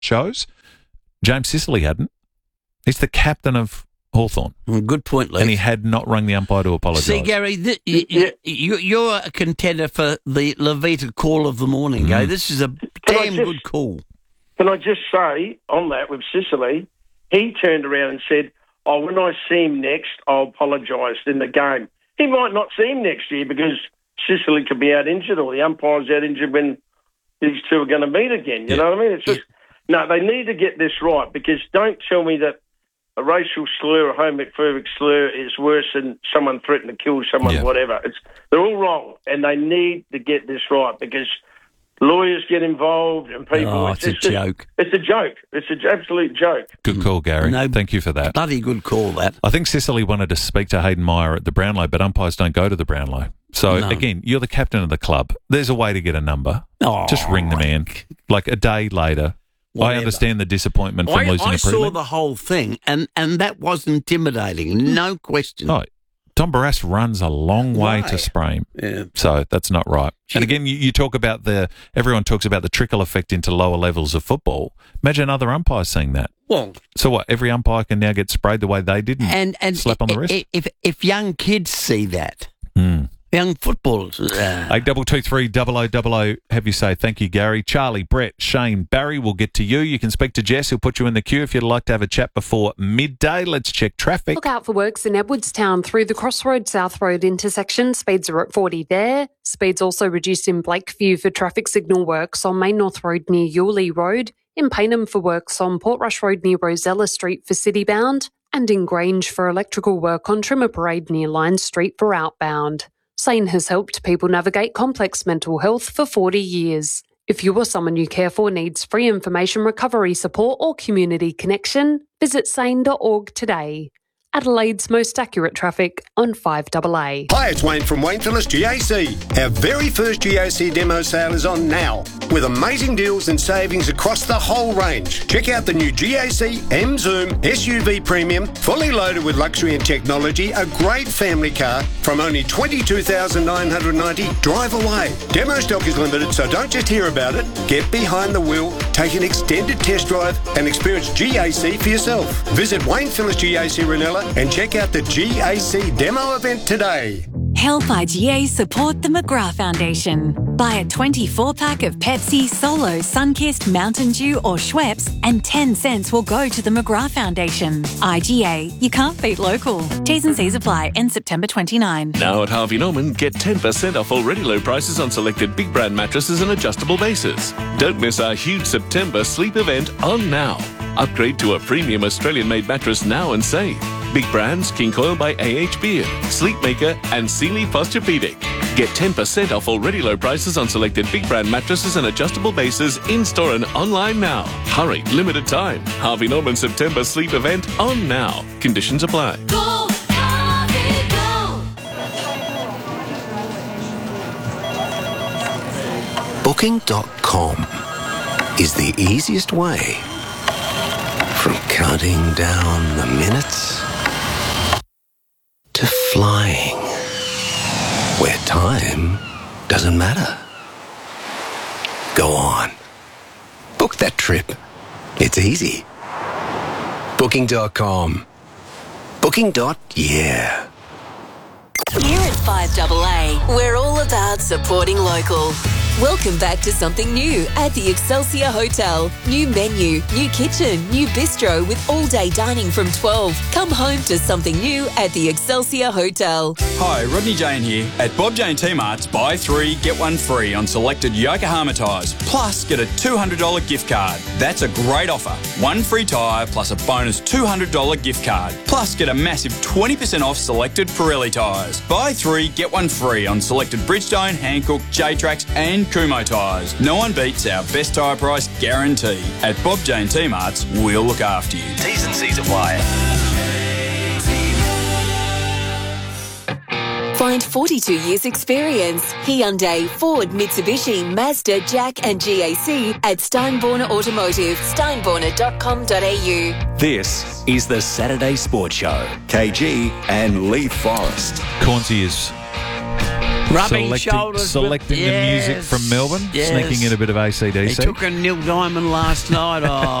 shows. James Sicily hadn't. He's the captain of Hawthorn. Good point, Lee. And he had not rung the umpire to apologise. See, Gary, you're a contender for the Levita call of the morning, Gary. This is a damn good call. Can I just say on that with Sicily, he turned around and said, when I see him next, I'll apologise in the game. He might not see him next year because Sicily could be out injured or the umpire's out injured when these two are going to meet again. You know what I mean? It's just, no, they need to get this right, because don't tell me that a racial slur, a homophobic slur is worse than someone threatening to kill someone, whatever. They're all wrong, and they need to get this right, because lawyers get involved and people... Oh, it's a joke. It's a joke. It's an absolute joke. Good call, Gary. Thank you for that. Bloody good call, that. I think Sicily wanted to speak to Hayden Meyer at the Brownlow, but umpires don't go to the Brownlow. So, again, you're the captain of the club. There's a way to get a number. Just ring the man. Like a day later. Whatever. I understand the disappointment from losing a prelim. I saw the whole thing, and that was intimidating, no question. Oh, Tom Barrass runs a long way to spray him. Yeah. So that's not right. And again, you talk about everyone talks about the trickle effect into lower levels of football. Imagine other umpires seeing that. Well, so what? Every umpire can now get sprayed the way they didn't and slap on the wrist? If young kids see that, young footballers. 8223 have you say thank you, Gary. Charlie, Brett, Shane, Barry will get to you. You can speak to Jess. He'll put you in the queue if you'd like to have a chat before midday. Let's check traffic. Look out for works in Edwardstown through the Crossroad South Road intersection. Speeds are at 40 there. Speeds also reduced in Blakeview for traffic signal works on Main North Road near Yulee Road, in Paynham for works on Portrush Road near Rosella Street for citybound, and in Grange for electrical work on Trimmer Parade near Lyons Street for outbound. SANE has helped people navigate complex mental health for 40 years. If you or someone you care for needs free information, recovery support or community connection, visit sane.org today. Adelaide's most accurate traffic on 5AA. Hi, it's Wayne from Wayne Phillips GAC. Our very first GAC demo sale is on now, with amazing deals and savings across the whole range. Check out the new GAC M Zoom SUV Premium, fully loaded with luxury and technology, a great family car from only $22,990. Drive away. Demo stock is limited, so don't just hear about it. Get behind the wheel, take an extended test drive, and experience GAC for yourself. Visit Wayne Phillips GAC Ranella and check out the GAC demo event today. Help IGA support the McGrath Foundation. Buy a 24-pack of Pepsi, Solo, Sunkist, Mountain Dew or Schweppes and 10 cents will go to the McGrath Foundation. IGA, you can't beat local. T's and C's apply. End September 29. Now at Harvey Norman, get 10% off already low prices on selected big brand mattresses and adjustable bases. Don't miss our huge September sleep event on now. Upgrade to a premium Australian-made mattress now and save. Big brands, King Coil by AH Beard, Sleepmaker and Sealy Posturepedic. Get 10% off already low prices on selected big brand mattresses and adjustable bases in-store and online now. Hurry, limited time. Harvey Norman September sleep event on now. Conditions apply. Go, Harvey, go. Booking.com is the easiest way from counting down the minutes to flying, where time doesn't matter. Go on. Book that trip. It's easy. Booking.com. Booking.yeah. Here at 5AA, we're all about supporting local. Welcome back to something new at the Excelsior Hotel. New menu, new kitchen, new bistro with all-day dining from 12. Come home to something new at the Excelsior Hotel. Hi, Rodney Jane here. At Bob Jane T-Mart's, buy 3, get 1 free on selected Yokohama tyres, plus get a $200 gift card. That's a great offer. 1 free tyre plus a bonus $200 gift card, plus get a massive 20% off selected Pirelli tyres. Buy 3, get 1 free on selected Bridgestone, Hankook, J-Trax and Kumho tyres. No one beats our best tyre price guarantee. At Bob Jane T-Mart's, we'll look after you. T's and C's apply. Find 42 years experience. Hyundai, Ford, Mitsubishi, Mazda, Jack and GAC at Steinborner Automotive. Steinborner.com.au. This is the Saturday Sports Show. KG and Lee Forrest. Cornsey is Rubbing shoulders. Selecting the music from Melbourne, sneaking in a bit of AC/DC. He took a Neil Diamond last night. Oh.